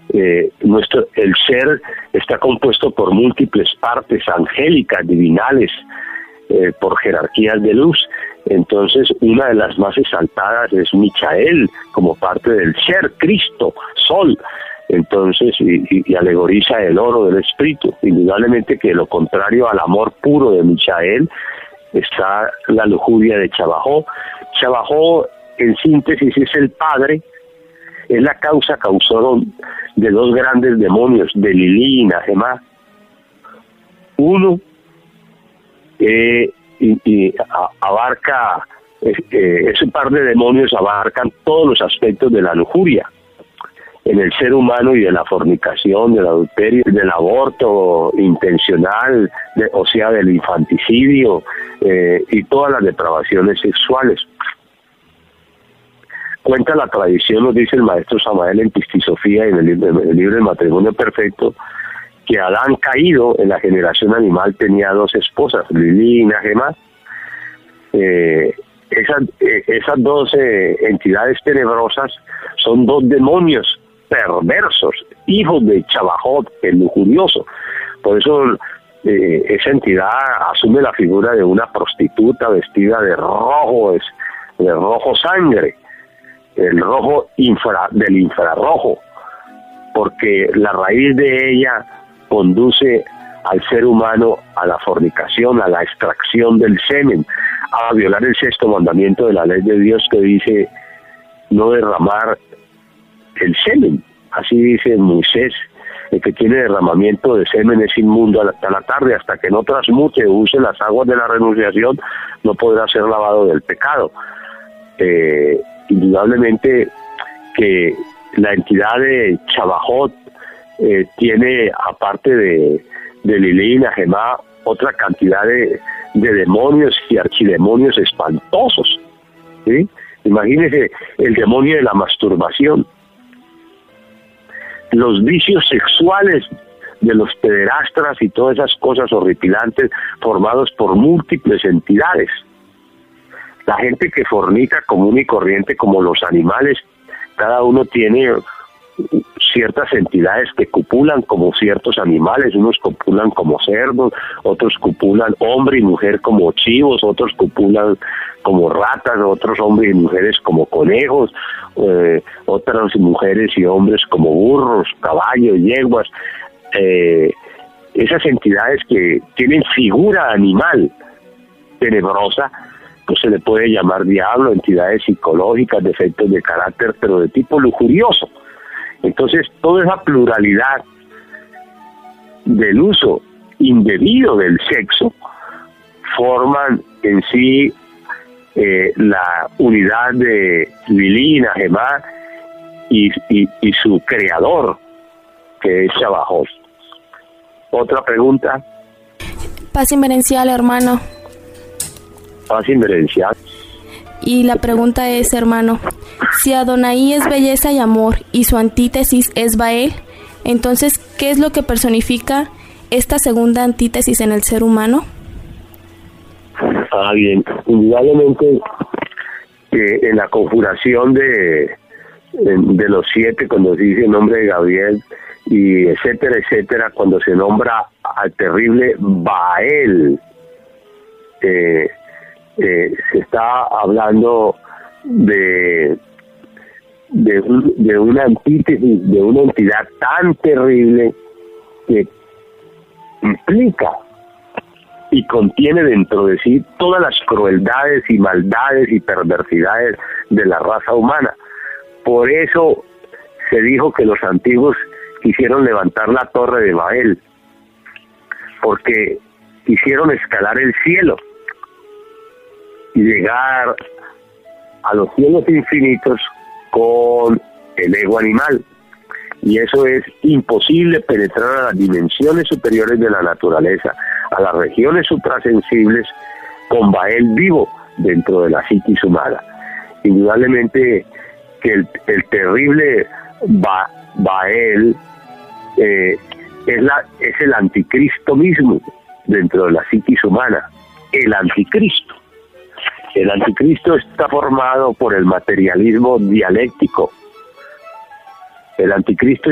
el ser está compuesto por múltiples partes angélicas, divinales, por jerarquías de luz. Entonces, una de las más exaltadas es Michael, como parte del ser, Cristo, Sol. Entonces, y alegoriza el oro del espíritu. Indudablemente que lo contrario al amor puro de Michael está la lujuria de Chavajó. Chavajó, en síntesis, es el padre, es la causador de dos grandes demonios, de Lilí y Najemá. Uno abarca, ese par de demonios abarcan todos los aspectos de la lujuria en el ser humano y de la fornicación, del adulterio, del aborto intencional, o sea, del infanticidio y todas las depravaciones sexuales. Cuenta la tradición, nos dice el maestro Samael en Pistisofía, en el libro del Matrimonio Perfecto, que Adán caído en la generación animal tenía dos esposas, Lilí y Najemá. Esas dos entidades tenebrosas son dos demonios perversos, hijos de Chavajot, el lujurioso. Por eso esa entidad asume la figura de una prostituta vestida de rojo sangre, el rojo del infrarrojo, porque la raíz de ella conduce al ser humano a la fornicación, a la extracción del semen, a violar el sexto mandamiento de la ley de Dios que dice no derramar el semen. Así dice Moisés: el que tiene derramamiento de semen es inmundo hasta la tarde, hasta que no transmute o use las aguas de la renunciación, no podrá ser lavado del pecado. Indudablemente que la entidad de Chavajot tiene, aparte de Lilí y Najemá, otra cantidad de demonios y archidemonios espantosos, ¿sí? Imagínese el demonio de la masturbación, los vicios sexuales de los pederastras y todas esas cosas horripilantes formados por múltiples entidades. La gente que fornica común y corriente como los animales, cada uno tiene ciertas entidades que copulan como ciertos animales, unos copulan como cerdos, otros copulan hombre y mujer como chivos, otros copulan como ratas, otros hombres y mujeres como conejos, otras mujeres y hombres como burros, caballos, yeguas. Esas entidades que tienen figura animal tenebrosa, pues se le puede llamar diablo, entidades psicológicas, defectos de carácter, pero de tipo lujurioso. Entonces, toda esa pluralidad del uso indebido del sexo forman en sí la unidad de Lilí y Najemá y su creador, que es Chavajot. ¿Otra pregunta? Paz inverencial, hermano. Paz inverencial. Y la pregunta es, hermano, si Adonai es belleza y amor y su antítesis es Baal, entonces, ¿qué es lo que personifica esta segunda antítesis en el ser humano? Bien, indudablemente en la conjuración de los 7, cuando se dice el nombre de Gabriel, y etcétera, cuando se nombra al terrible Baal, se está hablando de una antítesis, de una entidad tan terrible que implica y contiene dentro de sí todas las crueldades y maldades y perversidades de la raza humana. Por eso se dijo que los antiguos quisieron levantar la torre de Babel, porque quisieron escalar el cielo y llegar a los cielos infinitos con el ego animal. Y eso es imposible, penetrar a las dimensiones superiores de la naturaleza, a las regiones suprasensibles, con Baal vivo dentro de la psiquis humana. Indudablemente que el terrible Baal es el anticristo mismo dentro de la psiquis humana, el anticristo. El anticristo está formado por el materialismo dialéctico. El anticristo